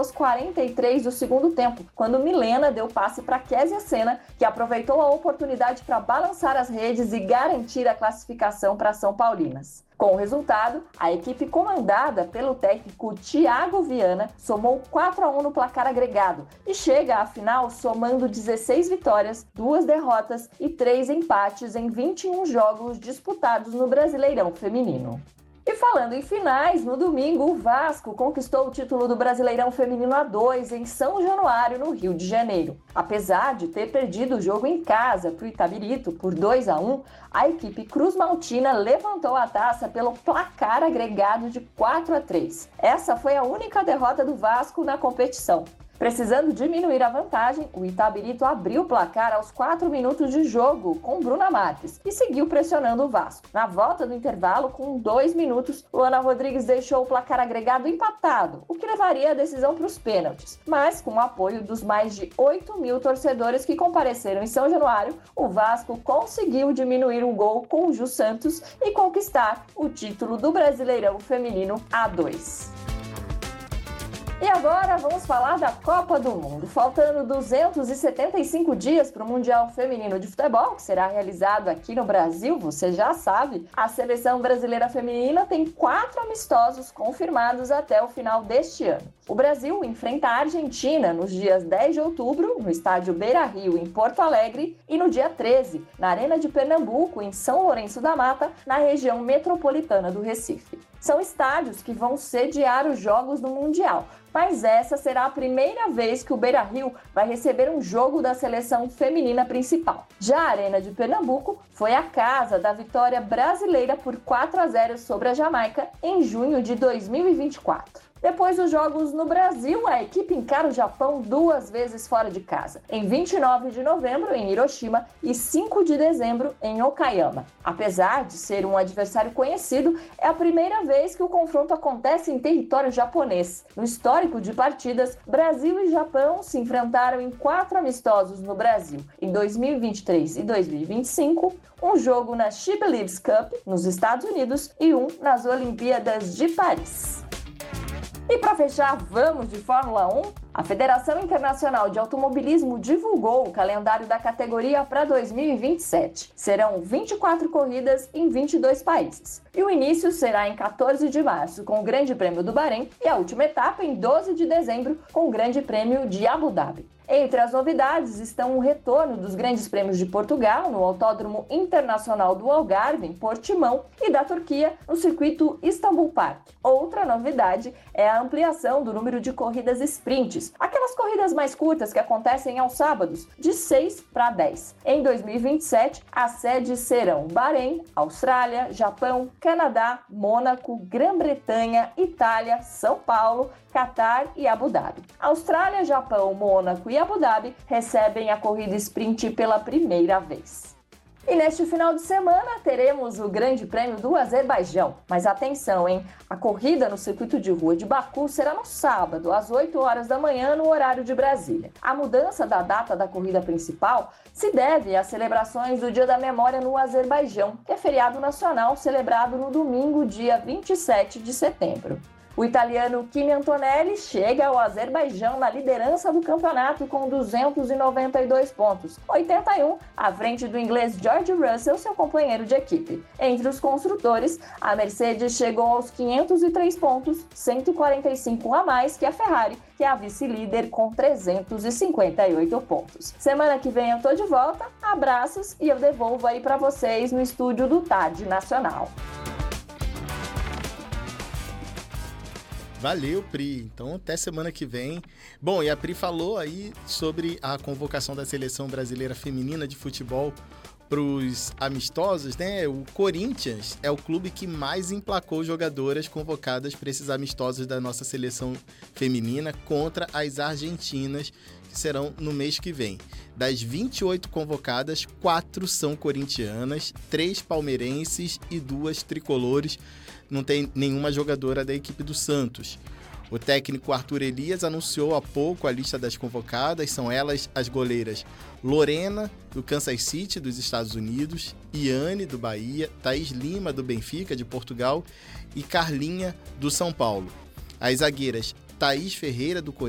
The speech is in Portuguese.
aos 43 do segundo tempo, quando Milena deu passe para Kézia Sena, que aproveitou a oportunidade para balançar as redes e garantir a classificação para São Paulinas. Com o resultado, a equipe comandada pelo técnico Thiago Viana somou 4-1 no placar agregado e chega à final somando 16 vitórias, 2 derrotas e 3 empates em 21 jogos disputados no Brasileirão Feminino. E falando em finais, no domingo o Vasco conquistou o título do Brasileirão Feminino A2 em São Januário, no Rio de Janeiro. Apesar de ter perdido o jogo em casa para o Itabirito por 2-1, a equipe Cruz Maltina levantou a taça pelo placar agregado de 4-3. Essa foi a única derrota do Vasco na competição. Precisando diminuir a vantagem, o Itabirito abriu o placar aos 4 minutos de jogo com Bruna Marques e seguiu pressionando o Vasco. Na volta do intervalo, com 2 minutos, Luana Rodrigues deixou o placar agregado empatado, o que levaria a decisão para os pênaltis. Mas, com o apoio dos mais de 8 mil torcedores que compareceram em São Januário, o Vasco conseguiu diminuir o gol com o Ju Santos e conquistar o título do Brasileirão Feminino A2. E agora vamos falar da Copa do Mundo. Faltando 275 dias para o Mundial Feminino de Futebol, que será realizado aqui no Brasil, você já sabe, a seleção brasileira feminina tem 4 amistosos confirmados até o final deste ano. O Brasil enfrenta a Argentina nos dias 10 de outubro, no estádio Beira-Rio, em Porto Alegre, e no dia 13, na Arena de Pernambuco, em São Lourenço da Mata, na região metropolitana do Recife. São estádios que vão sediar os jogos do Mundial, mas essa será a primeira vez que o Beira-Rio vai receber um jogo da seleção feminina principal. Já a Arena de Pernambuco foi a casa da vitória brasileira por 4-0 sobre a Jamaica em junho de 2024. Depois dos jogos no Brasil, a equipe encara o Japão 2 vezes fora de casa, em 29 de novembro em Hiroshima e 5 de dezembro em Okayama. Apesar de ser um adversário conhecido, é a primeira vez que o confronto acontece em território japonês. No histórico de partidas, Brasil e Japão se enfrentaram em 4 amistosos no Brasil, em 2023 e 2025, um jogo na She Believes Cup, nos Estados Unidos, e um nas Olimpíadas de Paris. E para fechar, vamos de Fórmula 1? A Federação Internacional de Automobilismo divulgou o calendário da categoria para 2027. Serão 24 corridas em 22 países. E o início será em 14 de março, com o Grande Prêmio do Bahrein, e a última etapa em 12 de dezembro, com o Grande Prêmio de Abu Dhabi. Entre as novidades estão o retorno dos Grandes Prêmios de Portugal, no Autódromo Internacional do Algarve, em Portimão, e da Turquia, no circuito Istanbul Park. Outra novidade é a ampliação do número de corridas sprints, aquelas corridas mais curtas que acontecem aos sábados, de 6 para 10. Em 2027, as sedes serão Bahrein, Austrália, Japão, Canadá, Mônaco, Grã-Bretanha, Itália, São Paulo, Catar e Abu Dhabi. Austrália, Japão, Mônaco e Abu Dhabi recebem a corrida sprint pela primeira vez. E neste final de semana teremos o Grande Prêmio do Azerbaijão. Mas atenção, hein? A corrida no circuito de rua de Baku será no sábado, às 8 horas da manhã, no horário de Brasília. A mudança da data da corrida principal se deve às celebrações do Dia da Memória no Azerbaijão, que é feriado nacional celebrado no domingo, dia 27 de setembro. O italiano Kimi Antonelli chega ao Azerbaijão na liderança do campeonato com 292 pontos, 81 à frente do inglês George Russell, seu companheiro de equipe. Entre os construtores, a Mercedes chegou aos 503 pontos, 145 a mais que a Ferrari, que é a vice-líder com 358 pontos. Semana que vem eu tô de volta, abraços e eu devolvo aí para vocês no estúdio do TAD Nacional. Valeu, Pri. Então, até semana que vem. Bom, e a Pri falou aí sobre a convocação da Seleção Brasileira Feminina de Futebol para os amistosos, né? O Corinthians é o clube que mais emplacou jogadoras convocadas para esses amistosos da nossa seleção feminina contra as argentinas, que serão no mês que vem. Das 28 convocadas, 4 são corintianas, 3 palmeirenses e 2 tricolores. Não tem nenhuma jogadora da equipe do Santos. O técnico Arthur Elias anunciou há pouco a lista das convocadas. São elas as goleiras Lorena, do Kansas City, dos Estados Unidos, Iane, do Bahia, Thaís Lima, do Benfica, de Portugal, e Carlinha, do São Paulo. As zagueiras Thaís Ferreira, do Corinthians,